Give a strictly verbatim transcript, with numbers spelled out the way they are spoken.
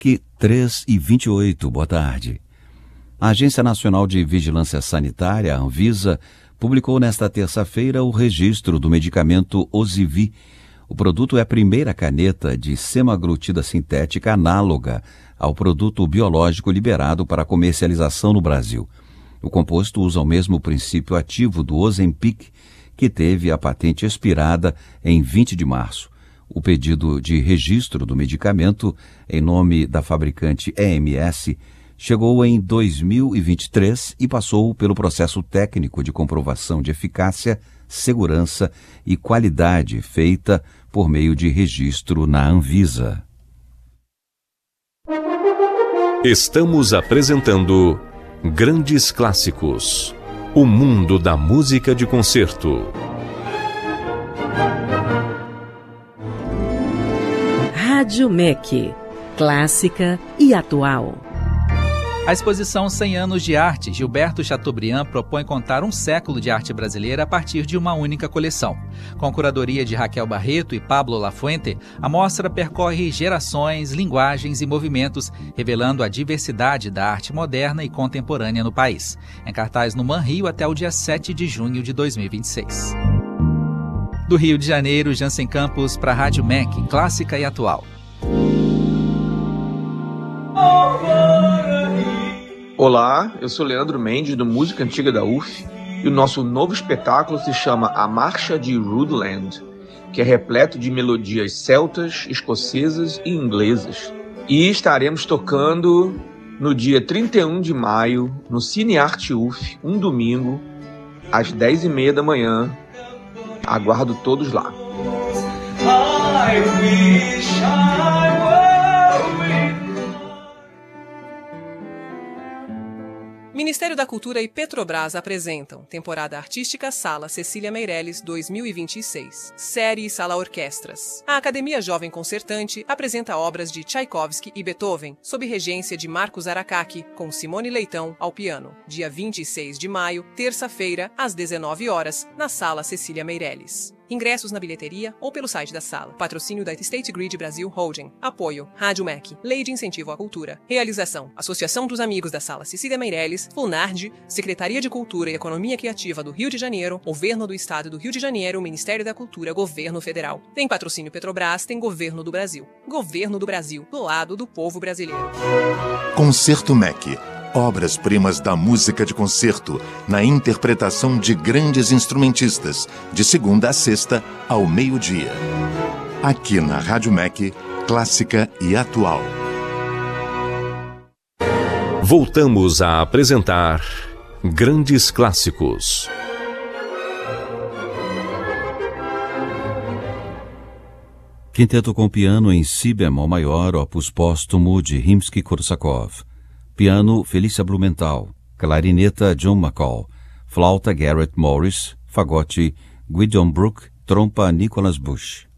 três e vinte e oito, boa tarde. A Agência Nacional de Vigilância Sanitária, Anvisa, publicou nesta terça-feira o registro do medicamento Ozivy. O produto é a primeira caneta de semaglutida sintética análoga ao produto biológico liberado para comercialização no Brasil. O composto usa o mesmo princípio ativo do Ozempic, que teve a patente expirada em vinte de março. O pedido de registro do medicamento, em nome da fabricante E M S, chegou em dois mil e vinte e três e passou pelo processo técnico de comprovação de eficácia, segurança e qualidade feita por meio de registro na Anvisa. Estamos apresentando Grandes Clássicos, o mundo da música de concerto. Rádio M E C, clássica e atual. A exposição cem anos de arte, Gilberto Chateaubriand propõe contar um século de arte brasileira a partir de uma única coleção. Com curadoria de Raquel Barreto e Pablo Lafuente, a mostra percorre gerações, linguagens e movimentos, revelando a diversidade da arte moderna e contemporânea no país. Em cartaz no Manrio até o dia sete de junho de dois mil e vinte e seis. Do Rio de Janeiro, Jansen Campos para a Rádio M E C, clássica e atual. Olá, eu sou Leandro Mendes, do Música Antiga da U F, e o nosso novo espetáculo se chama A Marcha de Rhuddlan, que é repleto de melodias celtas, escocesas e inglesas. E estaremos tocando no dia trinta e um de maio, no Cine Arte U F, um domingo, às dez e meia da manhã. Aguardo todos lá. I wish I were with... Ministério da Cultura e Petrobras apresentam Temporada Artística Sala Cecília Meirelles dois mil e vinte e seis, Série Sala Orquestras. A Academia Jovem Concertante apresenta obras de Tchaikovsky e Beethoven, sob regência de Marcos Aracaki, com Simone Leitão ao piano, dia vinte e seis de maio, terça-feira, às dezenove horas, na Sala Cecília Meirelles. Ingressos na bilheteria ou pelo site da sala. Patrocínio da State Grid Brasil Holding. Apoio Rádio M E C. Lei de Incentivo à Cultura. Realização: Associação dos Amigos da Sala Cecília Meirelles, FUNARD, Secretaria de Cultura e Economia Criativa do Rio de Janeiro, Governo do Estado do Rio de Janeiro, Ministério da Cultura, Governo Federal. Tem patrocínio Petrobras, tem Governo do Brasil. Governo do Brasil, do lado do povo brasileiro. Concerto M E C. Obras-primas da música de concerto, na interpretação de grandes instrumentistas, de segunda a sexta, ao meio-dia. Aqui na Rádio M E C, clássica e atual. Voltamos a apresentar Grandes Clássicos. Quinteto com piano em si bemol maior, opus póstumo de Rimsky-Korsakov. Piano, Felícia Blumenthal. Clarineta, John McCall. Flauta, Garrett Morris. Fagote, Gideon Brook. Trompa, Nicholas Bush.